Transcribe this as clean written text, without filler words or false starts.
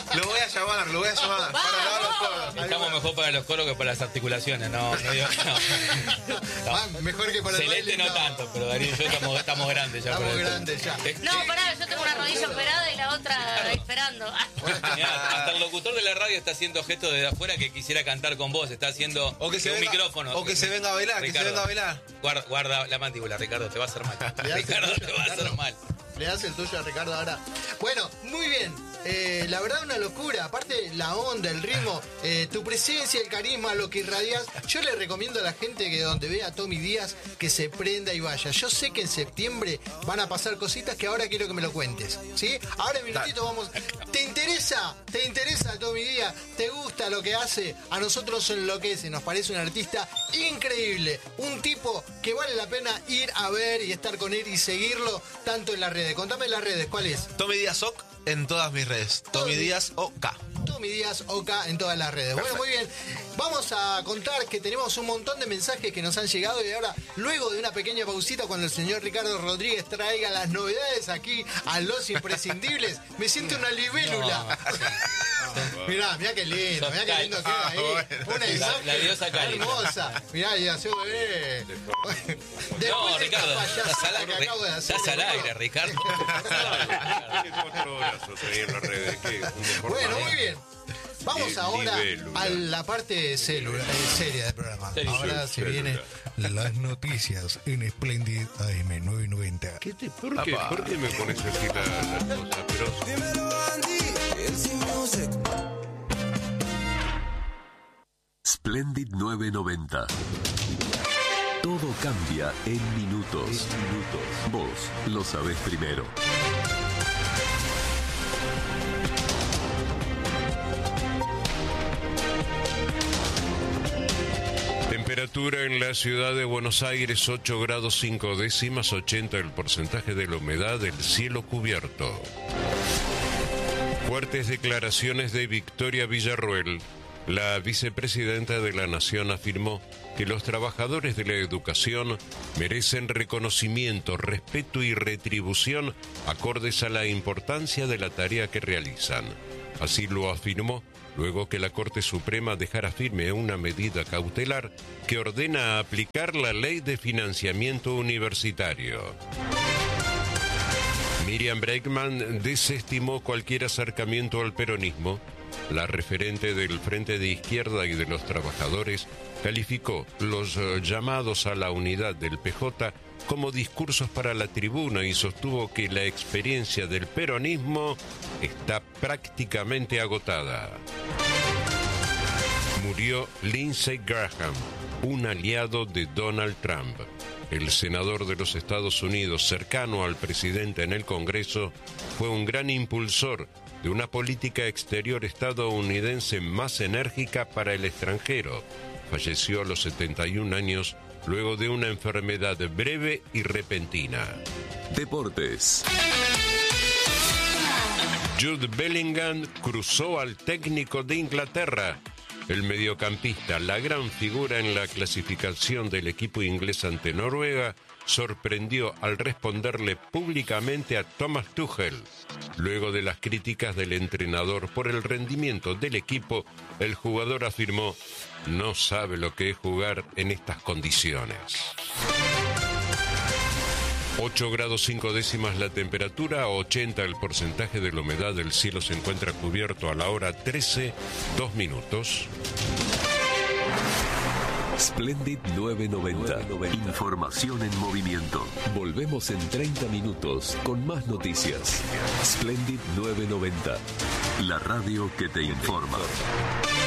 Lo voy a llamar. Para lavar los codos. Estamos mejor para los coros que para las articulaciones, no. Mejor que para el Celeste baile, no tanto, pero Darío y yo estamos grandes ya. Estamos grandes ya. No, pará, yo tengo una rodilla operada y la otra esperando. Mirá, hasta el locutor de la radio está haciendo gestos desde afuera que quisiera cantar con vos, está haciendo O que se venga, micrófono. O que se venga a bailar, Ricardo, Guarda la mandíbula, Ricardo, te va a hacer mal. Ricardo, te va a hacer mal. Le das el tuyo a Ricardo ahora. Bueno, muy bien. La verdad, una locura. Aparte, la onda, el ritmo, tu presencia, el carisma, lo que irradias. Yo le recomiendo a la gente que donde vea a Tommy Díaz que se prenda y vaya. Yo sé que en septiembre van a pasar cositas que ahora quiero que me lo cuentes, ¿sí? Ahora en minutito vamos. ¿Te interesa Tommy Díaz? ¿Te gusta lo que hace? A nosotros nos enloquece. Nos parece un artista increíble. Un tipo que vale la pena ir a ver y estar con él y seguirlo tanto en las redes. Contame las redes, ¿cuál es? Tommy Díaz OK en todas mis redes. Tommy Díaz OK. Tommy Díaz OK en todas las redes. Perfecto. Bueno, muy bien. Vamos a contar que tenemos un montón de mensajes que nos han llegado y ahora, luego de una pequeña pausita, cuando el señor Ricardo Rodríguez traiga las novedades aquí a Los Imprescindibles, me siento una libélula. Mirá qué lindo, queda ahí. Una imagen la diosa Cali. Hermosa. Mirá, ya se ve. No, Ricardo, estás al aire, Ricardo. 4 horas ahí en las redes. Bueno, muy bien. Vamos ahora a la parte seria del programa. Ahora se vienen las noticias en Splendid AM 990. ¿Por qué me pones así la cosa? Pero... Splendid 990. Todo cambia en minutos. Vos lo sabés primero. Temperatura en la ciudad de Buenos Aires, 8 grados 5 décimas, 80 el porcentaje de la humedad, el cielo cubierto. Fuertes declaraciones de Victoria Villarruel. La vicepresidenta de la Nación afirmó que los trabajadores de la educación merecen reconocimiento, respeto y retribución acordes a la importancia de la tarea que realizan. Así lo afirmó luego que la Corte Suprema dejara firme una medida cautelar que ordena aplicar la Ley de Financiamiento Universitario. Miriam Bregman desestimó cualquier acercamiento al peronismo. La referente del Frente de Izquierda y de los Trabajadores calificó los llamados a la unidad del PJ como discursos para la tribuna y sostuvo que la experiencia del peronismo está prácticamente agotada. Murió Lindsey Graham, un aliado de Donald Trump. El senador de los Estados Unidos, cercano al presidente en el Congreso, fue un gran impulsor de una política exterior estadounidense más enérgica para el extranjero. Falleció a los 71 años luego de una enfermedad breve y repentina. Deportes. Jude Bellingham cruzó al técnico de Inglaterra. El mediocampista, la gran figura en la clasificación del equipo inglés ante Noruega, sorprendió al responderle públicamente a Thomas Tuchel. Luego de las críticas del entrenador por el rendimiento del equipo, el jugador afirmó: no sabe lo que es jugar en estas condiciones. 8 grados 5 décimas la temperatura, 80 el porcentaje de la humedad, el cielo se encuentra cubierto a la hora 13, 2 minutos. Splendid 990. Información en movimiento. Volvemos en 30 minutos con más noticias. Splendid 990. La radio que te informa.